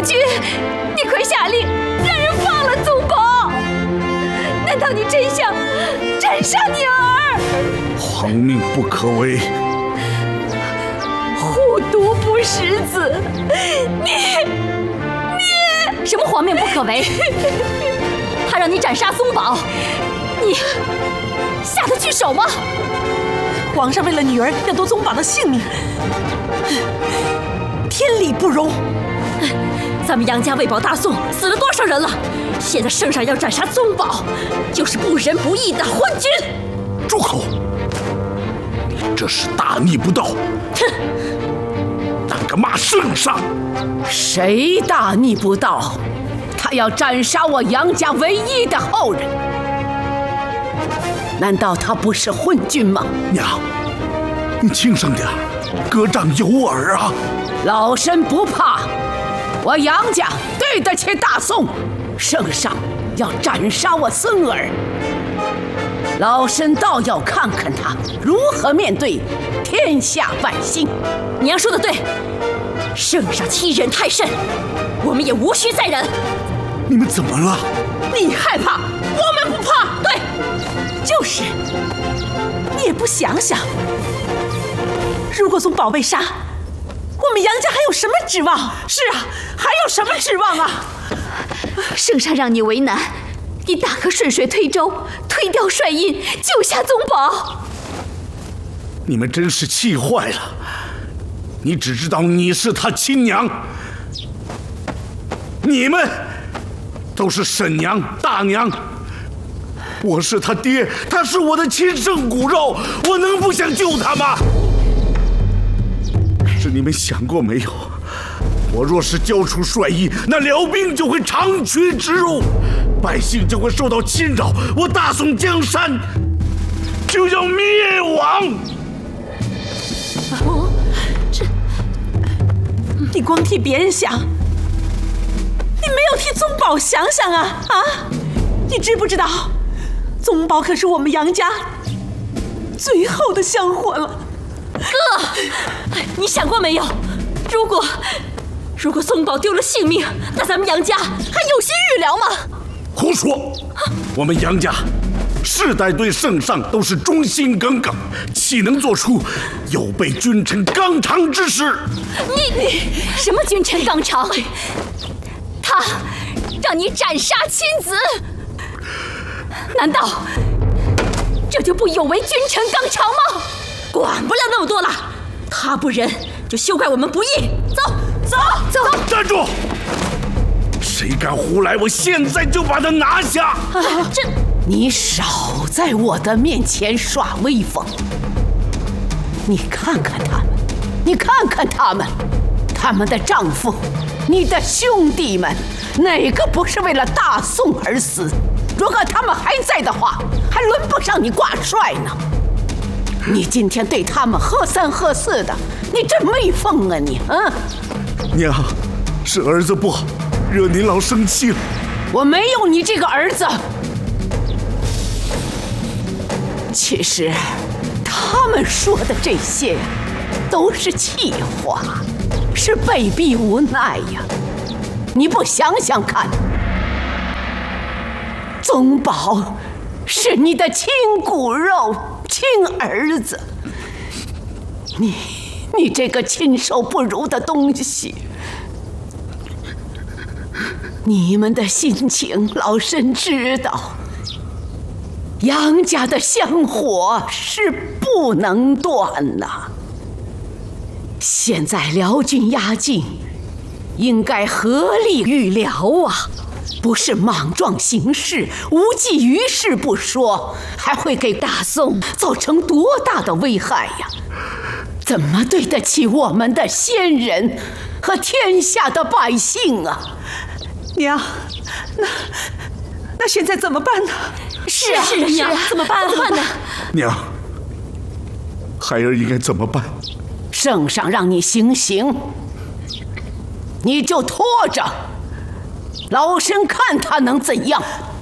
君，你快下令让人放了宗保！难道你真想斩杀你儿？ 皇命不可违。 护犊不食子，你什么皇命不可违？他让你斩杀宗保，你下得去手吗？ 皇上为了女儿要夺宗保的性命，天理不容。 咱们杨家为保大宋死了多少人了？现在圣上要斩杀宗保，就是不仁不义的昏君！ 住口！你这是大逆不道！ 哼！ 胆敢骂圣上！ 谁大逆不道？他要斩杀我杨家唯一的后人，难道他不是昏君吗？ 娘，你轻声点，歌杖有耳啊！ 老身不怕，我杨家对得起大宋。圣上要斩杀我孙儿，老身倒要看看他如何面对天下百姓。 娘说的对，圣上欺人太甚，我们也无需再忍。 你们怎么了？ 你害怕，我们不怕。 对， 就是，你也不想想，如果宗保被杀，我们杨家还有什么指望？是啊，还有什么指望啊？ 圣上让你为难，你大可顺水推舟，推掉帅印，救下宗保。 你们真是气坏了！你只知道你是他亲娘，你们都是婶娘、大娘。我是他爹，他是我的亲生骨肉，我能不想救他吗？可是你们想过没有？我若是交出帅印，那辽兵就会长驱直入，百姓就会受到侵扰，我大宋江山就要灭亡。 你光替别人想，你没有替宗保想想啊！你知不知道，宗保可是我们杨家最后的香火了。 哥，你想过没有？如果宗保丢了性命，那咱们杨家还有心预疗吗？ 胡说！我们杨家世代对圣上都是忠心耿耿，岂能做出有悖君臣纲常之事？ 你什么君臣纲常？他让你斩杀亲子，难道这就不有违君臣纲常吗？管不了那么多了，他不仁就休怪我们不义。走！ 站住！谁敢胡来，我现在就把他拿下！ 你少在我的面前耍威风！你看看他们，你看看他们，他们的丈夫，你的兄弟们，哪个不是为了大宋而死？如果他们还在的话，还轮不上你挂帅呢。你今天对他们喝三喝四的，你真没疯啊你！ 娘，是儿子不好，惹您老生气了。 我没有你这个儿子。其实，他们说的这些都是气话，是被逼无奈呀。你不想想看，宗保是你的亲骨肉、亲儿子，你这个禽兽不如的东西。你们的心情，老身知道。杨家的香火是不能断呐。现在辽军压境，应该合力预疗啊，不是莽撞行事、无济于事不说，还会给大宋造成多大的危害呀！怎么对得起我们的先人和天下的百姓啊？ 娘，那现在怎么办呢？ 是啊，娘，怎么办呢？ 娘，孩儿应该怎么办？ 圣上让你行刑，你就拖着，老身看他能怎样。